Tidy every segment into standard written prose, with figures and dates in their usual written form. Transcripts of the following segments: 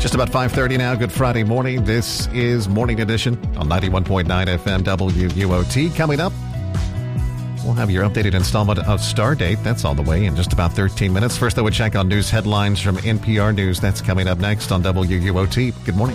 Just about 5:30 now. Good Friday morning. This is Morning Edition on 91.9 FM WUOT. Coming up, we'll have your updated installment of Stardate. That's on the way in just about 13 minutes. First, though, we'll check on news headlines from NPR News. That's coming up next on WUOT. Good morning.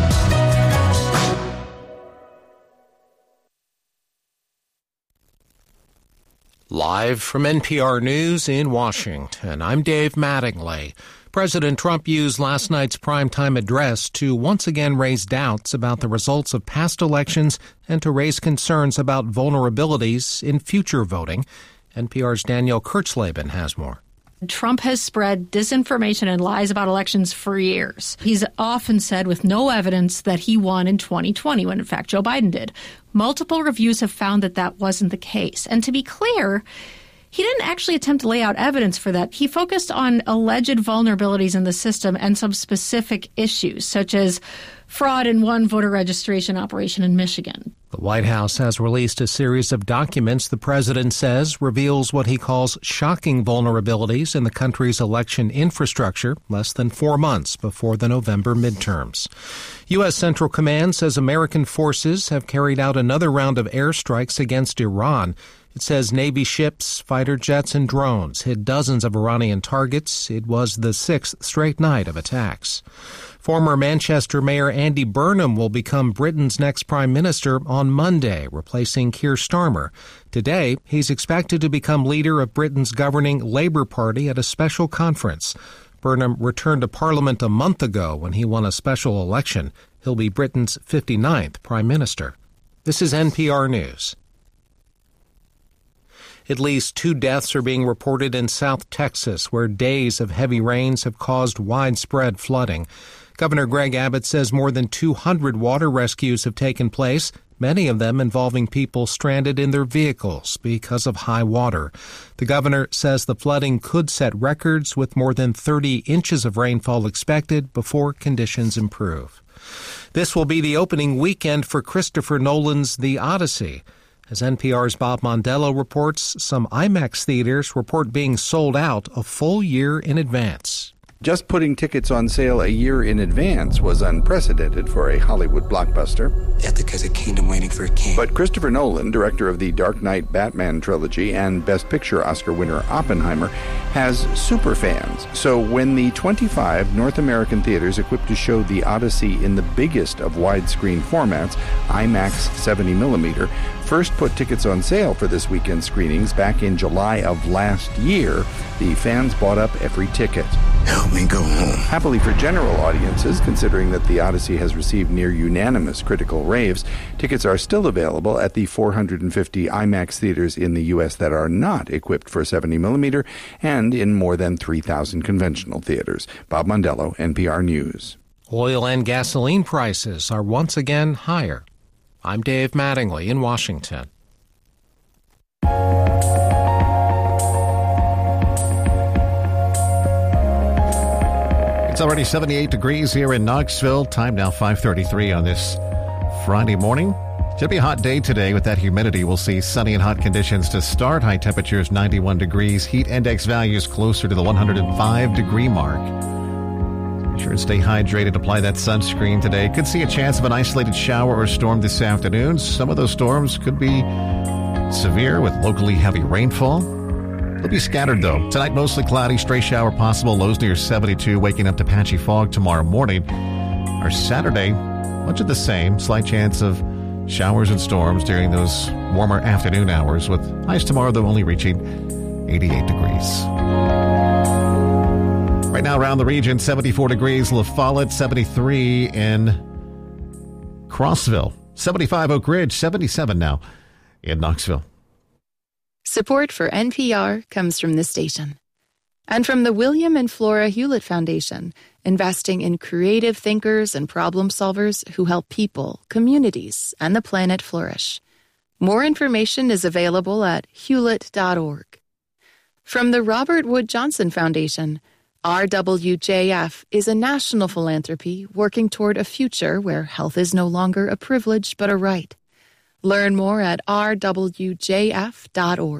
Live from NPR News in Washington, I'm Dave Mattingly. President Trump used last night's primetime address to once again raise doubts about the results of past elections and to raise concerns about vulnerabilities in future voting. NPR's Danielle Kurtzleben has more. Trump has spread disinformation and lies about elections for years. He's often said with no evidence that he won in 2020, when in fact Joe Biden did. Multiple reviews have found that that wasn't the case. And to be clear, he didn't actually attempt to lay out evidence for that. He focused on alleged vulnerabilities in the system and some specific issues, such as fraud in one voter registration operation in Michigan. The White House has released a series of documents the president says reveals what he calls shocking vulnerabilities in the country's election infrastructure less than 4 months before the November midterms. U.S. Central Command says American forces have carried out another round of airstrikes against Iran. It says Navy ships, fighter jets, and drones hit dozens of Iranian targets. It was the sixth straight night of attacks. Former Manchester Mayor Andy Burnham will become Britain's next prime minister on Monday, replacing Keir Starmer. Today, he's expected to become leader of Britain's governing Labour Party at a special conference. Burnham returned to Parliament a month ago when he won a special election. He'll be Britain's 59th prime minister. This is NPR News. At least 2 deaths are being reported in South Texas, where days of heavy rains have caused widespread flooding. Governor Greg Abbott says more than 200 water rescues have taken place, many of them involving people stranded in their vehicles because of high water. The governor says the flooding could set records with more than 30 inches of rainfall expected before conditions improve. This will be the opening weekend for Christopher Nolan's The Odyssey. As NPR's Bob Mondello reports, some IMAX theaters report being sold out a full year in advance. Just putting tickets on sale a year in advance was unprecedented for a Hollywood blockbuster. Ithaca's a kingdom waiting for a king. But Christopher Nolan, director of the Dark Knight Batman trilogy and Best Picture Oscar winner Oppenheimer, has super fans. So when the 25 North American theaters equipped to show The Odyssey in the biggest of widescreen formats, IMAX 70mm, first put tickets on sale for this weekend's screenings back in July of last year, the fans bought up every ticket. Help me go home. Happily for general audiences, considering that The Odyssey has received near unanimous critical raves, tickets are still available at the 450 IMAX theaters in the U.S. that are not equipped for 70mm and in more than 3,000 conventional theaters. Bob Mondello, NPR News. Oil and gasoline prices are once again higher. I'm Dave Mattingly in Washington. It's already 78 degrees here in Knoxville. Time now 5:33 on this Friday morning. Should be a hot day today with that humidity. We'll see sunny and hot conditions to start. High temperatures 91 degrees. Heat index values closer to the 105-degree mark. Be sure to stay hydrated. Apply that sunscreen today. Could see a chance of an isolated shower or storm this afternoon. Some of those storms could be severe with locally heavy rainfall. They'll be scattered, though. Tonight, mostly cloudy, stray shower possible. Lows near 72, waking up to patchy fog tomorrow morning. Our Saturday, much of the same. Slight chance of showers and storms during those warmer afternoon hours, with highs tomorrow, though, only reaching 88 degrees. Right now, around the region, 74 degrees. La Follette, 73 in Crossville. 75 Oak Ridge, 77 now in Knoxville. Support for NPR comes from this station and from the William and Flora Hewlett Foundation, investing in creative thinkers and problem solvers who help people, communities, and the planet flourish. More information is available at hewlett.org. From the Robert Wood Johnson Foundation, RWJF is a national philanthropy working toward a future where health is no longer a privilege but a right. Learn more at rwjf.org.